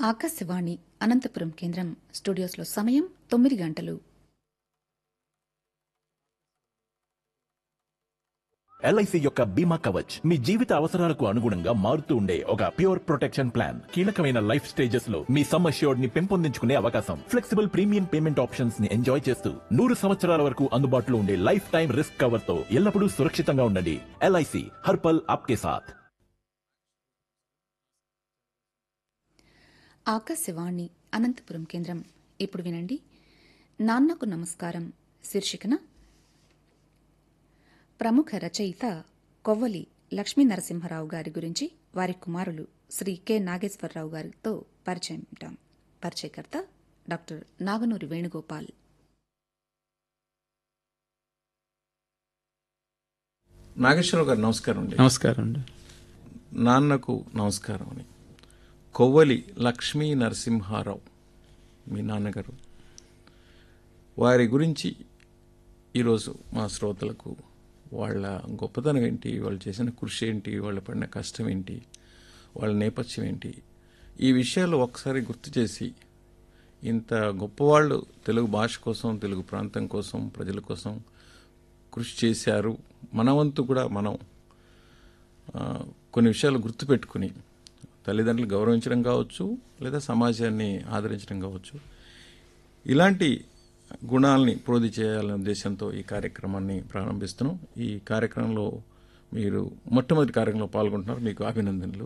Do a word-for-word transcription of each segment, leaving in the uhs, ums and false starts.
ఆకాశవాణి అనంతపురం కేంద్రం స్టూడియోస్లో సమయం తొమ్మిది గంటలు. ఎల్ఐసి యొక్క బీమా కవచ్ మీ జీవిత అవసరాలకు అనుగుణంగా మారుతూ ఉండే ఒక ప్యూర్ ప్రొటెక్షన్ ప్లాన్. కీలకమైన లైఫ్ స్టేజెస్ లో మీ సమ్ అష్యూర్డ్ ని పెంపొందించుకునే అవకాశం, ఫ్లెక్సిబుల్ ప్రీమియం పేమెంట్ ఆప్షన్స్ ని ఎంజాయ్ చేస్తూ నూరు సంవత్సరాల వరకు అందుబాటులో ఉండే లైఫ్ టైం రిస్క్ కవర్ తో ఎల్లప్పుడూ సురక్షితంగా ఉండండి. ఎల్ఐసి హర్పల్ ఆప్కే సాథ్. ఆకాశవాణి అనంతపురం కేంద్రం. ఇప్పుడు వినండి, నాన్నకు నమస్కారం శీర్షికన ప్రముఖ రచయిత కొవ్వలి లక్ష్మీ నరసింహారావు గారి గురించి వారి కుమారులు శ్రీ కె నాగేశ్వరరావు గారితో పరిచయం ఉంటాం. పరిచయకర్త డాక్టర్ నాగనూరి వేణుగోపాల్. నాగేశ్వరరావు గారు నమస్కారం అండి. నమస్కారం అండి. నాన్నకు నమస్కారం అని కొవ్వలి లక్ష్మీ నరసింహారావు మీ నాన్నగారు, వారి గురించి ఈరోజు మా శ్రోతలకు వాళ్ళ గొప్పతనం ఏంటి, వాళ్ళు చేసిన కృషి ఏంటి, వాళ్ళు పడిన కష్టం ఏంటి, వాళ్ళ నేపథ్యం ఏంటి, ఈ విషయాలు ఒకసారి గుర్తు చేసి, ఇంత గొప్పవాళ్ళు తెలుగు భాష కోసం, తెలుగు ప్రాంతం కోసం, ప్రజల కోసం కృషి చేశారు, మన వంతు కూడా మనం కొన్ని విషయాలు గుర్తుపెట్టుకుని తల్లిదండ్రులు గౌరవించడం కావచ్చు, లేదా సమాజాన్ని ఆదరించడం కావచ్చు, ఇలాంటి గుణాలని ప్రోధి చేయాలనే ఉద్దేశంతో ఈ కార్యక్రమాన్ని ప్రారంభిస్తున్నాం. ఈ కార్యక్రమంలో మీరు మొట్టమొదటి కార్యక్రమంలో పాల్గొంటున్నారు, మీకు అభినందనలు.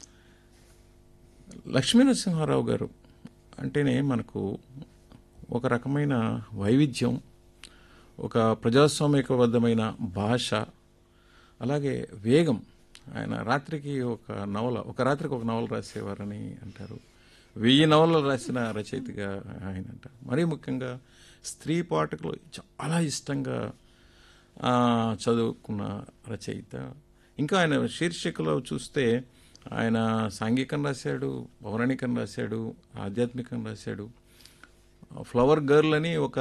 లక్ష్మీ నరసింహారావు గారు అంటేనే మనకు ఒక రకమైన వైవిధ్యం, ఒక ప్రజాస్వామికబద్ధమైన భాష, అలాగే వేగం. ఆయన రాత్రికి ఒక నవల ఒక రాత్రికి ఒక నవల రాసేవారని అంటారు. వెయ్యి నవలలు రాసిన రచయితగా ఆయన అంటారు. మరీ ముఖ్యంగా స్త్రీ పాఠకులు చాలా ఇష్టంగా చదువుకున్న రచయిత. ఇంకా ఆయన శీర్షికలో చూస్తే ఆయన సాంఘికం రాశాడు, పౌరాణికం రాశాడు, ఆధ్యాత్మికం రాశాడు. ఫ్లవర్ గర్ల్ అని ఒక